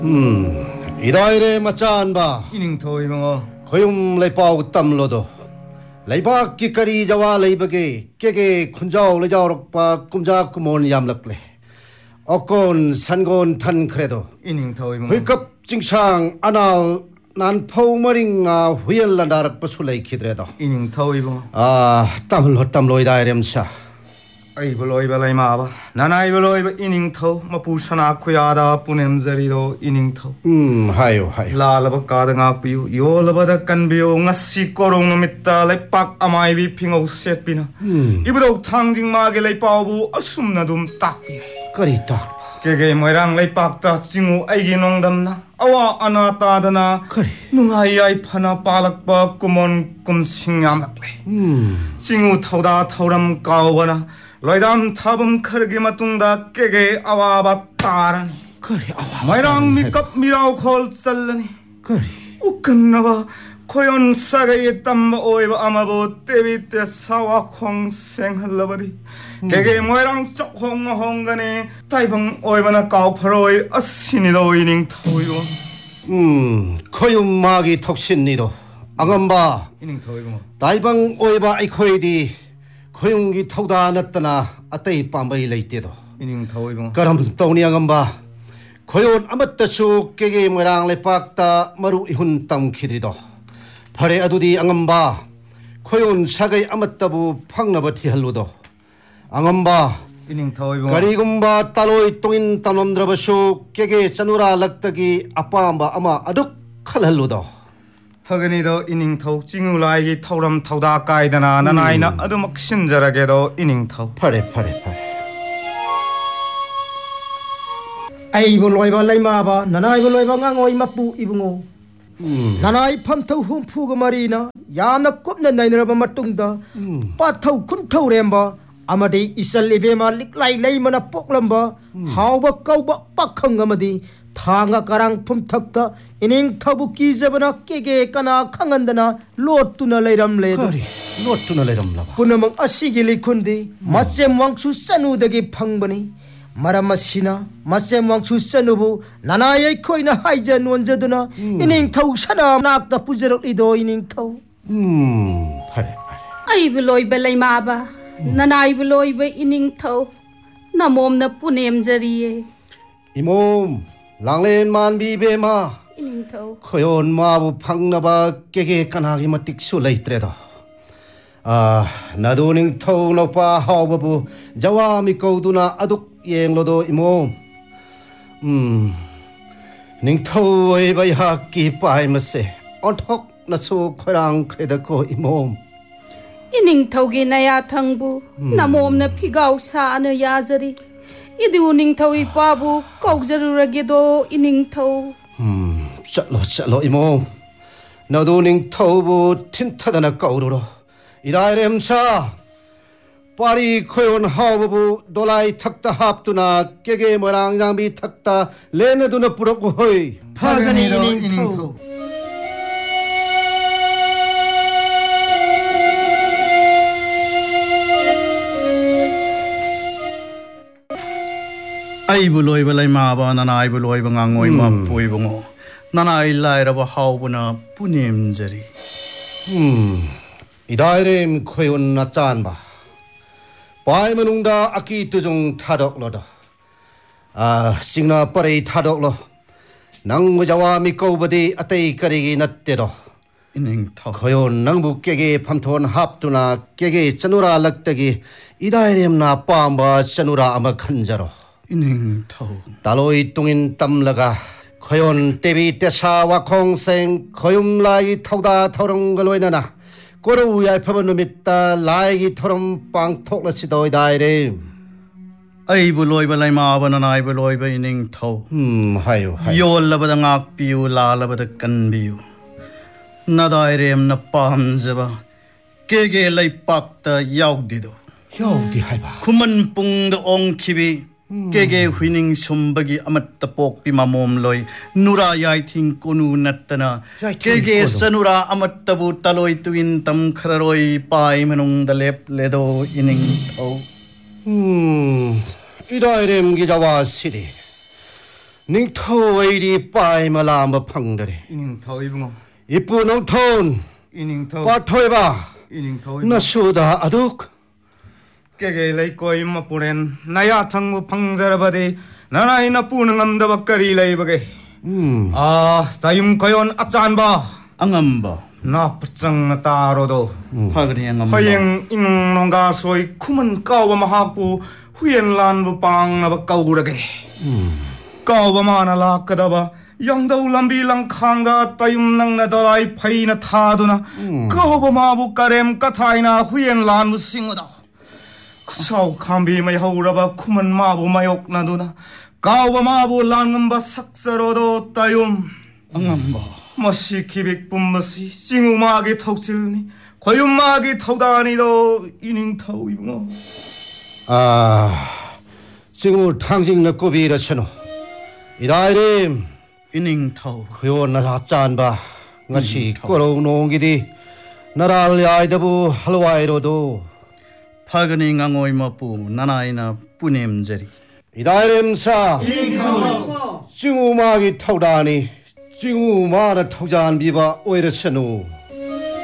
이다이레 맞자안바 이닝토 이봉어 고용 레이파우 땀로도 레이박 기까리 자와 레이박에 깨게 군자오 레자오록바 꿈자 꾸몬 얌락래 어건 산곤 탄 그래도 이닝토 이봉어 회급 징창 아날 난 포머링아 후열란다락 버술레이 키드레도 이닝토 이봉어 땀로 이다이렘샤 아이블로이발라이 마바 나나이블로이바 이닝토 마푸샤나 쿠야다 punemzarido 이닝토 하요 라라바 까당악비유 요라바다 간비유 ngasi korong namitta lepak amai bi pingau setpina ibro thangjing mage leipabu asumna dum takpi 거리다 kege moirang leipakta singu aigi nongdamna awa anata dana nungai ai phana palakpa kumon kumsingamle singu thoda thoram kawana loidam thabum khargi matungda kege awa taran moirang mikap mirau khol chalani ukkannawa koyon sagai tam oiba amabo tevite sawa khong senghalabari kege moirang chokhong hongane taibang oibana kaw pharoi asinido ining thoyo koyum magi 톡신니도 angamba ining thoyo 다이방 오이바 아이코이디 고용기 타우다 났다나 아따이 빰바이 레이때도 ining thoyo 그럼 또니 angamba 고용 아무따수 깨게 뭐랑 레빡다 마루 이훈 땅 키드리도 발에 아두디 angamba 고용 사가이 아무따부 팡나버티 할로도 angamba ining thoyo 가리금바 따로이 똥인 땀놈들어버쇼 깨게 짜누라 락다기 아빠암바 아마 아둑 칼할로도 하그니도 이닝 터 징우라이기 타우람 타우다 까이다나 나나이나 아두막 신자라게도 이닝 터 파래 아이보 로이바 라이마바 나나이보 로이바 강오이 마뿌 이붕오 나나이 팜타우 훔푸가 말이나 야나 꼽는 나이너바 마뚱다 빠타우 쿤타우렘바 아마디 이살리베마 릭라이라이마나 뽁람바 하우바 까우바 빡항가마디 탕가 가랑 품탁다 이닝 타부 기자바나 깨게 까나 강한다나 로뚜나 레람레도 로뚜나 레람라바 punamang asigili kundi masem wangsu sanudagi phangbani maramashina masem wangsu sanubu nanayai koina haijan wanjaduna ining thau sana nakta pujarok ido ining thau 파래 아이블로이 벨라이마바 나나이블로이 베 이닝 thau 나몸나 punemzariye 이몸 랑렌 만비베마 이닝 thau 코yon 마부 팡나바 깨게 까나기 마틱수 레이트레다 나도닝 타우 노파 하오바부 자와미 거우두나 아둑 예행로도 이몸 닝타우 에바야 끼빠이마세 언톡 나소 코랑 크레다코 이몸 이닝 thau기 나야 탕부 나몸나 피가우 사나 야자리 이디우 닝 thau 이빠부 거우자루라게도 이닝 thau 짤로 이몸 나도 닝 타우부 틴타다나 거우로로 이다이렘사 파리 코yon 하오바부 돌라이 탁다 합두나 깨게 뭐랑 장비 탁다 레네두나 뿌렸고 허이 하그니도 이닝 터 아이블로이바 라이마바 나나이블로이바 강오이마 보이봉오 나나일라이라바 하오부나 punemzari 이다이렘 코yon 나 짠바 바이먼웅다 아키 뜨종 타덕로다 싱나 빠레이 타덕로 낭무자와 미꼬버디 아테이 까리기 나때도 이닝 터 코yon 낭부 깨게 팜톤 합두나 깨게 짜누라 락다기 이다이렘 나 빰바 짜누라 아마 간자로 이닝 터 달로이 뚱인 땀라가 코yon 때비 때사와 콩생 코용라이 타우다 타우렁걸로이나나 꼬르우야이 퍼버누밌다 라이기 토럼 빵톡라시도 이다이레 아이블로이바 라이마바 나나이블로이바 이닝 터 하요 요올라바다 ngak비유 라라바다 간비유 나다이렘나 빰자바 깨게 라이빡다 야옥디도 야옥디 하이바 쿠만뿡다 옹키비 깨게 휘닝 숨박이 아마따 뽁비 마몸로이 누라 야이팅 꼬누 났다나 깨게 사누라 아마따부 딸로이 뚜인 땀 카라로이 빠이메농다 랩레도 이닝 터 이다이렘 기자와 시리 닝터웨이리 빠이말라마 팡더리 이닝타오 이붕어 이쁘 농톤 이닝타오 빠토이바 이닝타오 나수다 아둑 깨게 레이코 임마 뿌렌 나야 탕무 팡자라바데 나나이나 뿌는 암다박가리 레이버게 아 다임 거연 아짠바 angamba 나 부짱 나 따로도 phagani angamba 허영 잉농가 소이 쿠문 까와마하고 후엔란부 빵나바 까우라게 까와마나 라까다바 양다우 람비랑 칸가 따윰낭나 다라이 파이나 타도나 까와마부 까렘 까타이나 후엔란부 싱어다 사우 캄비마이 하우라바 쿠문 마부 마욕나도나 까와마부 랑음바 삭사로도 따윰 angamba 머시 기백분머시 싱우마기 턱실니 과윤마기 턱다니도 이닝타우 이붕어 아 싱우 탕싱나 꼬비라 챤노 이다이림 ining thau khoyon na 짠바 ngasi korong nongidi naral yaidbu halwairodo phagani ngangoi mapu nanaina punem jari 이다이림사 싱우마기 턱다니 싱우마나 턱잔 비바 오이르 챤노